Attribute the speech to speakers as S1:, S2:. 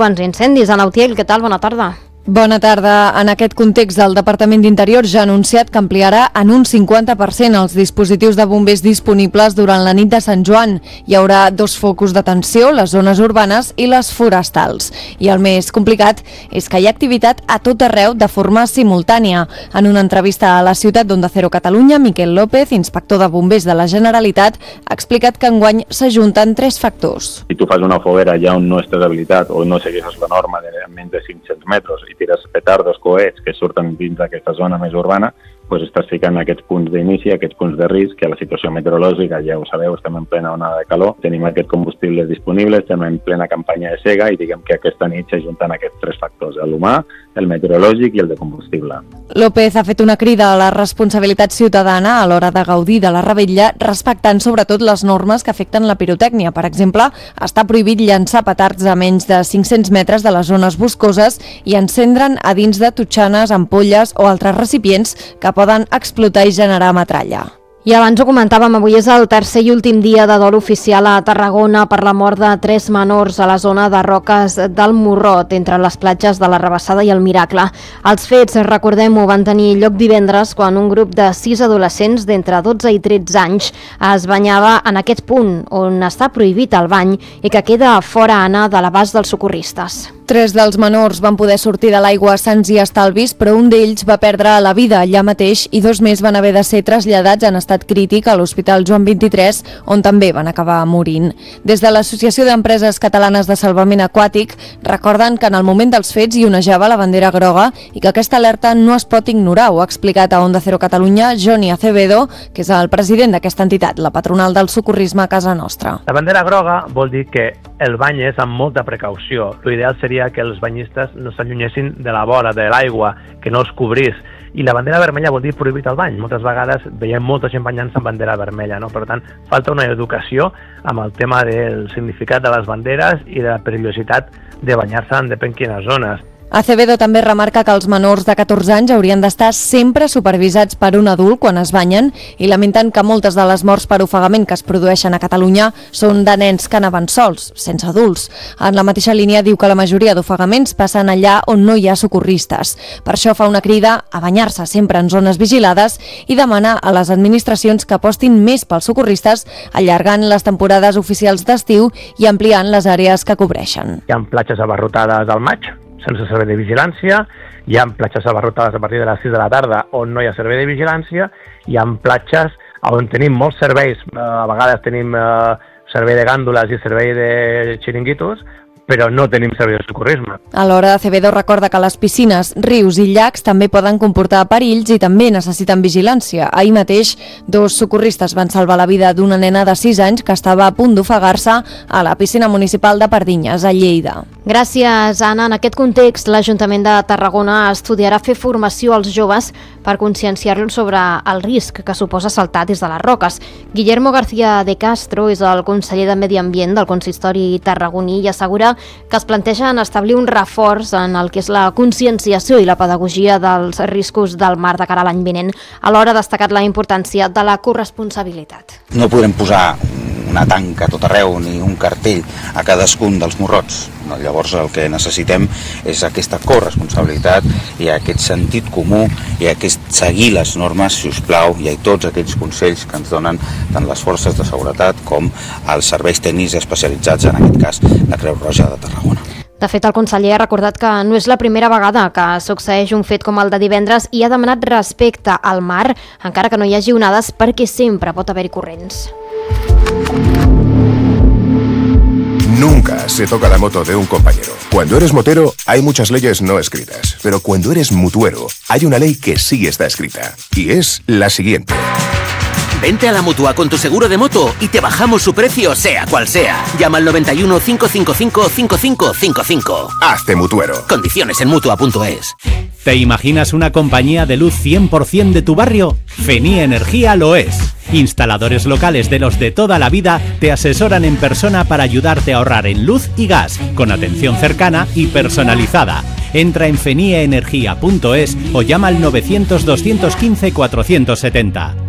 S1: quants incendis. Ana Utiel, què tal? Bona tarda.
S2: Bona tarda. En aquest context, el Departament d'Interior ja ha anunciat que ampliarà en un 50% els dispositius de bombers disponibles durant la nit de Sant Joan. Hi haurà 2 focus d'atenció, les zones urbanes i les forestals. I el més complicat és que hi ha activitat a tot arreu de forma simultània. En una entrevista a la ciutat d'Onda Cero Catalunya, Miquel López, inspector de bombers de la Generalitat, ha explicat que enguany s'ajunten 3 factors.
S3: Si tu fas una foguera ja on no estàs habilitat o no segueixes la norma de menys de 500 metres i tires petardos, coets que surten dins d'aquesta zona més urbana, doncs estàs ficant aquests punts d'inici, aquests punts de risc, que la situació meteorològica, ja ho sabeu, estem en plena onada de calor, tenim aquests combustibles disponibles, estem en plena campanya de sega i diguem que aquesta nit s'ajunten aquests 3 factors, l'humà, el meteorològic i el de combustible.
S2: López ha fet una crida a la responsabilitat ciutadana a l'hora de gaudir de la revetlla, respectant sobretot les normes que afecten la pirotècnia. Per exemple, està prohibit llançar petards a menys de 500 metres de les zones boscoses i encendre'n a dins de totxanes, ampolles o altres recipients que poden explotar i generar metralla.
S1: I abans ho comentàvem, avui és el tercer i últim dia de dol oficial a Tarragona per la mort de 3 menors a la zona de Roques del Morrot, entre les platges de la Rabassada i el Miracle. Els fets, recordem-ho, van tenir lloc divendres quan un grup de 6 adolescents d'entre 12 i 13 anys es banyava en aquest punt, on està prohibit el bany i que queda fora, Anna, de l'abast dels socorristes.
S2: 3 dels menors van poder sortir de l'aigua sans i estalvis, però un d'ells va perdre la vida allà mateix i 2 més van haver de ser traslladats en estat crític a l'Hospital Joan XXIII, on també van acabar morint. Des de l'Associació d'Empreses Catalanes de Salvament Aquàtic recorden que en el moment dels fets hi onejava la bandera groga i que aquesta alerta no es pot ignorar. Ho ha explicat a Onda Cero Catalunya Johnny Acevedo, que és el president d'aquesta entitat, la patronal del socorrisme a casa nostra.
S4: La bandera groga vol dir que el bany és amb molta precaució. L'ideal seria que els banyistes no s'allunyessin de la vora de l'aigua, que no els cobrís. I la bandera vermella vol dir prohibit el bany. Moltes vegades veiem molta gent banyant-se amb bandera vermella, no? Per tant, falta una educació amb el tema del significat de les banderes i de la perillositat de banyar-se en depèn quines zones.
S2: Acevedo també remarca que els menors de 14 anys haurien d'estar sempre supervisats per un adult quan es banyen i lamenten que moltes de les morts per ofegament que es produeixen a Catalunya són de nens que anaven sols, sense adults. En la mateixa línia diu que la majoria d'ofegaments passen allà on no hi ha socorristes. Per això fa una crida a banyar-se sempre en zones vigilades i demana a les administracions que apostin més pels socorristes, allargant les temporades oficials d'estiu i ampliant les àrees que cobreixen.
S4: Hi ha platges abarrotades al maig, sense servei de vigilància, hi ha platges abarrotades a partir de les 6 de la tarda on no hi ha servei de vigilància, hi ha platges on tenim molts serveis, a vegades tenim servei de gàndoles i servei de xiringuitos, però no tenim servei de socorrisme.
S2: Alhora, Acevedo recorda que les piscines, rius i llacs també poden comportar perills i també necessiten vigilància. Ahir mateix, 2 socorristes van salvar la vida d'una nena de 6 anys que estava a punt d'ofegar-se a la piscina municipal de Pardinyes, a Lleida.
S1: Gràcies, Anna. En aquest context, l'Ajuntament de Tarragona estudiarà fer formació als joves per conscienciar-los sobre el risc que suposa saltar des de les roques. Guillermo García de Castro és el conseller de Medi Ambient del consistori tarragoní i assegura que es plantegen establir un reforç en el que és la conscienciació i la pedagogia dels riscos del mar de cara a l'any vinent. Alhora ha destacat la importància de la corresponsabilitat.
S5: No podrem posar una tanca a tot arreu ni un cartell a cadascun dels morrots. Llavors el que necessitem és aquesta corresponsabilitat i aquest sentit comú i aquest seguir les normes, si us plau, i tots aquells consells que ens donen tant les forces de seguretat com els serveis tècnics especialitzats, en aquest cas la Creu Roja de Tarragona.
S1: De fet, el conseller ha recordat que no és la primera vegada que succeeix un fet com el de divendres i ha demanat respecte al mar, encara que no hi hagi onades, perquè sempre pot haver-hi corrents.
S6: Nunca se toca la moto de un compañero. Cuando eres motero, hay muchas leyes no escritas. Pero cuando eres mutuero, hay una ley que sí está escrita. Y es la siguiente.
S7: Vente a la Mutua con tu seguro de moto y te bajamos su precio, sea cual sea. Llama al 91 555 5555.
S6: Hazte mutuero.
S7: Condiciones en Mutua.es.
S8: ¿Te imaginas una compañía de luz 100% de tu barrio? Feni Energía lo es. Instaladores locales de los de toda la vida te asesoran en persona para ayudarte a ahorrar en luz y gas, con atención cercana y personalizada. Entra en fenieenergia.es o llama al 900 215 470.